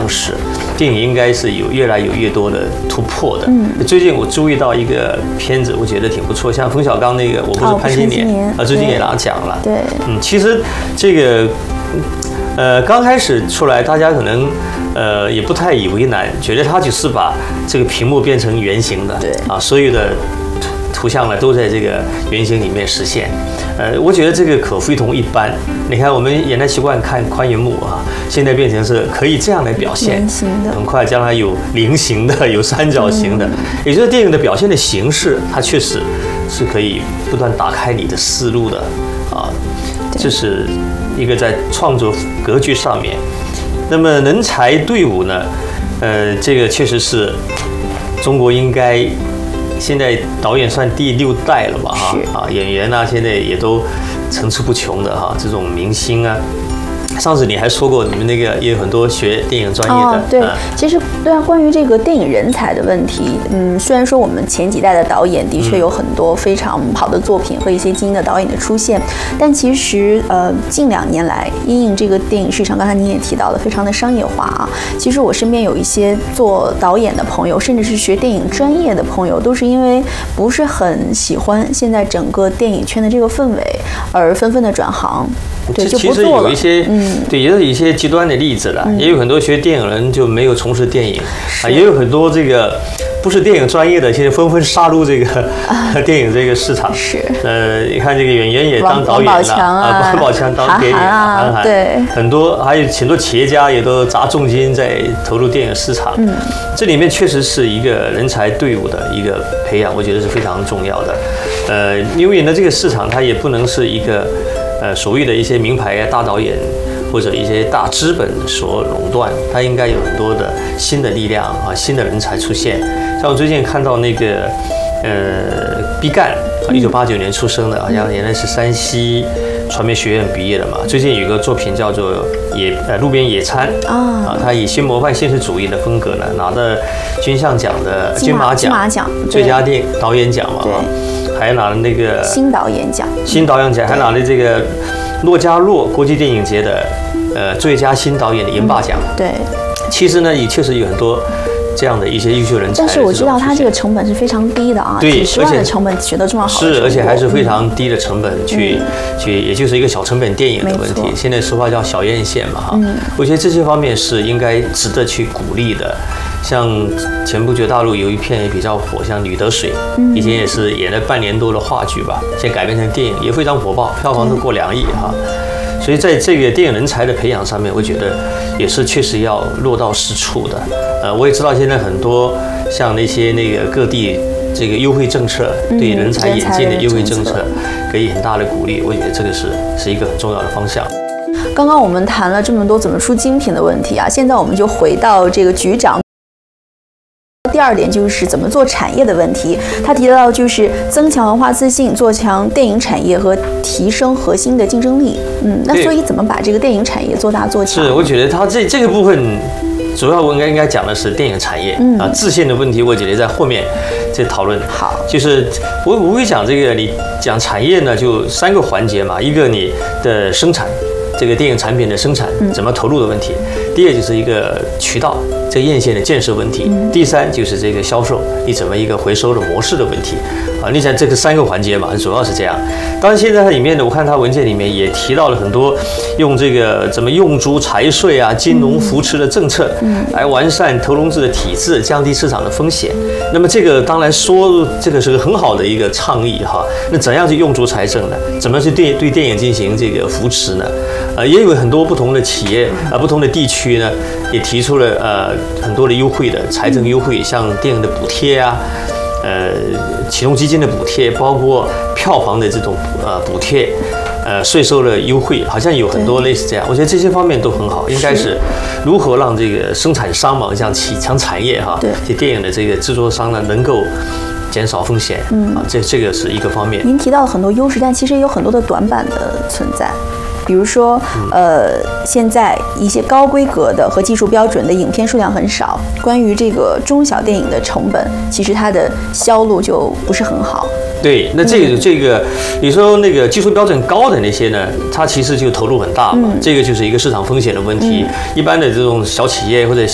向史，电影应该是越来越多的突破的。最近我注意到一个片子，我觉得挺不错，像冯小刚那个《我不是潘金莲》最近也拿奖了。 对， 其实这个刚开始出来，大家可能也不太以为难，觉得他就是把这个屏幕变成圆形的， 对啊，所有的图像呢都在这个圆形里面实现。我觉得这个可非同一般。你看，我们原来习惯看宽银幕啊，现在变成是可以这样来表现， 圆形的， 很快将来有菱形的，有三角形的，也就是电影的表现的形式，它确实是可以不断打开你的思路的啊。这是一个在创作格局上面。那么人才队伍呢？这个确实是中国应该。现在导演算第6代了吧？哈演员啊，现在也都层出不穷的哈，这种明星啊。上次你还说过，你们那个也有很多学电影专业的。 对，其实对啊，关于这个电影人才的问题，虽然说我们前几代的导演的确有很多非常好的作品和一些精英的导演的出现，但其实近2年来，因应这个电影市场，刚才您也提到了，非常的商业化啊。其实我身边有一些做导演的朋友，甚至是学电影专业的朋友，都是因为不是很喜欢现在整个电影圈的这个氛围，而纷纷的转行。对，就不做了。 其实有一些，对，也有一些极端的例子了。也有很多学电影人就没有从事电影啊，也有很多这个不是电影专业的，现在纷纷杀入这个电影这个市场。 是。 你看这个演员也当导演了啊， 王宝强当电影韩寒，对， 很多还有很多企业家也都砸重金在投入电影市场。这里面确实是一个人才队伍的一个培养，我觉得是非常重要的。因为呢，这个市场它也不能是一个。所谓的一些名牌大导演或者一些大资本所垄断，它应该有很多的新的力量啊，新的人才出现。像我最近看到那个毕赣，1989年出生的，好像原来是山西传媒学院毕业的嘛。最近有个作品叫做路边野餐啊，他以新模范现实主义的风格呢，拿了金像奖的金马奖最佳导演奖嘛。还拿了那个新导演奖， 还拿了这个诺加洛国际电影节的最佳新导演的银霸奖。 对， 其实呢也确实有很多这样的一些优秀人才。 但是我知道他这个成本是非常低的啊， 对， 几10万的成本取得这么好的成果， 是，而且还是非常低的成本去，也就是一个小成本电影的问题。现在说话叫小院线嘛哈，我觉得这些方面是应该值得去鼓励的。像前不久大陆有一片也比较火，像《女得水》，以前也是演了半年多的话剧吧，现在改编成电影也非常火爆，票房都过2亿哈。所以在这个电影人才的培养上面，我觉得也是确实要落到实处的。我也知道现在很多像那个各地这个优惠政策，对人才引进的优惠政策给予很大的鼓励，我觉得这个是一个很重要的方向。 刚刚我们谈了这么多怎么出精品的问题啊，现在我们就回到这个局长。第2点就是怎么做产业的问题，他提到就是增强文化自信，做强电影产业和提升核心的竞争力。那所以怎么把这个电影产业做大做强？ 是，我觉得他这个部分主要我应该讲的是电影产业自信的问题，我觉得在后面再讨论。 好， 就是我会讲这个，你讲产业呢，就3个环节嘛，一个你的生产。这个电影产品的生产怎么投入的问题，第2就是一个渠道这个院线的建设问题，第3就是这个销售你怎么一个回收的模式的问题啊。你想这个3个环节嘛，主要是这样。当然现在它里面呢，我看它文件里面也提到了很多用这个怎么用足财税啊、金融扶持的政策，来完善投融资的体制，降低市场的风险。那么这个当然说这个是个很好的一个倡议哈。那怎样去用足财政呢？怎么去对电影进行这个扶持呢？也有很多不同的企业不同的地区呢，也提出了很多的优惠的财政优惠，像电影的补贴啊，启动基金的补贴，包括票房的这种补贴，税收的优惠，好像有很多类似这样。我觉得这些方面都很好，应该是如何让这个生产商嘛，像强产业哈，这电影的这个制作商呢，能够减少风险这个是一个方面。 您提到了很多优势，但其实也有很多的短板的存在。比如说，现在一些高规格的和技术标准的影片数量很少，关于这个中小电影的成本，其实它的销路就不是很好。 对，那这个，你说那个技术标准高的那些呢，它其实就投入很大嘛，这个就是一个市场风险的问题。一般的这种小企业或者